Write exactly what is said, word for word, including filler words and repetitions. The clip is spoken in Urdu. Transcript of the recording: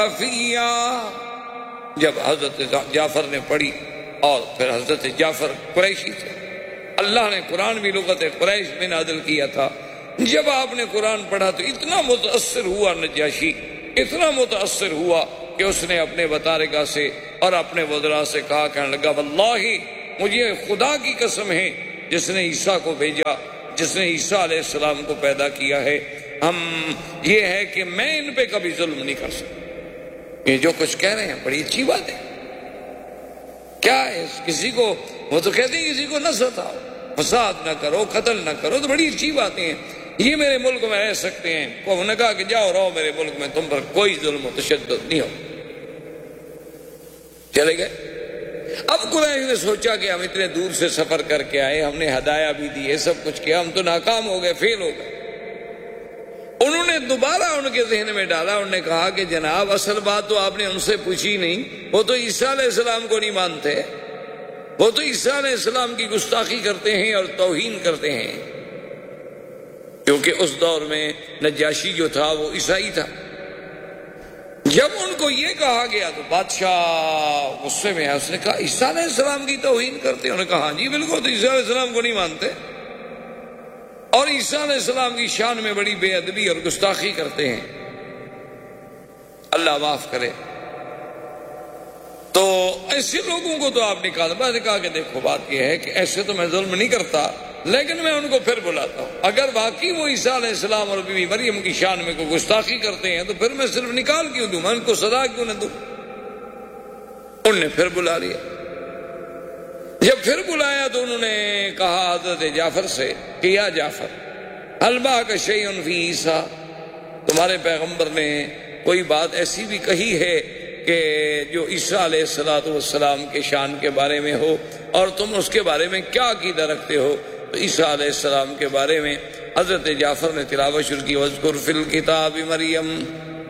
فیا، جب حضرت جعفر نے پڑھی، اور پھر حضرت جعفر قریشی تھے، اللہ نے قرآن بھی لغت قریش میں نازل کیا تھا. جب آپ نے قرآن پڑھا تو اتنا متاثر ہوا نجاشی، اتنا متاثر ہوا کہ اس نے اپنے بطارگہ سے اور اپنے وزراء سے کہا، کہنے لگا واللہ مجھے خدا کی قسم ہے جس نے عیسیٰ کو بھیجا، جس نے عیسیٰ علیہ السلام کو پیدا کیا ہے، ہم یہ ہے کہ میں ان پہ کبھی ظلم نہیں کر سکتا. یہ جو کچھ کہہ رہے ہیں بڑی اچھی بات ہے. کیا ہے کسی کو، وہ تو کہتے ہیں کسی کو نہ ستاؤ، فساد نہ کرو، قتل نہ کرو، تو بڑی اچھی باتیں ہیں. یہ میرے ملک میں رہ سکتے ہیں. انہوں نے کہا کہ جاؤ رہو میرے ملک میں، تم پر کوئی ظلم و تشدد نہیں ہو. چلے گئے. اب قریش نے سوچا کہ ہم اتنے دور سے سفر کر کے آئے، ہم نے ہدایہ بھی دی، سب کچھ کیا، ہم تو ناکام ہو گئے، فیل ہو گئے. انہوں نے دوبارہ ان کے ذہن میں ڈالا، انہوں نے کہا کہ جناب اصل بات تو آپ نے ان سے پوچھی نہیں، وہ تو عیسیٰ علیہ السلام کو نہیں مانتے، وہ تو عیسیٰ علیہ السلام کی گستاخی کرتے ہیں اور توہین کرتے ہیں، کیونکہ اس دور میں نجاشی جو تھا وہ عیسائی تھا. جب ان کو یہ کہا گیا تو بادشاہ غصے میں ہے، اس نے کہا عیسیٰ علیہ السلام کی توہین کرتے ہیں؟ انہوں نے کہا ہاں جی بالکل، تو عیسیٰ علیہ السلام کو نہیں مانتے اور عیسیٰ علیہ السلام کی شان میں بڑی بے ادبی اور گستاخی کرتے ہیں. اللہ معاف کرے. تو ایسے لوگوں کو تو آپ نکال. میں نے کہا کہ دیکھو بات یہ ہے کہ ایسے تو میں ظلم نہیں کرتا، لیکن میں ان کو پھر بلاتا ہوں. اگر واقعی وہ عیسیٰ علیہ السلام اور بی بی مریم کی شان میں کوئی گستاخی کرتے ہیں تو پھر میں صرف نکال کیوں دوں، میں ان کو سزا کیوں نہ دوں. ان نے پھر بلا لیا. جب پھر بلایا تو انہوں نے کہا حضرت جعفر سے کہ یا جعفر هل باک شیء فی عیسیٰ، تمہارے پیغمبر نے کوئی بات ایسی بھی کہی ہے کہ جو عیسیٰ علیہ السلام کے شان کے بارے میں ہو، اور تم اس کے بارے میں کیا عقیدہ رکھتے ہو؟ تو عیسیٰ علیہ السلام کے بارے میں حضرت جعفر نے تلاوت شروع کی، وَاذْكُرْ فِي الْكِتَابِ مَرْيَمَ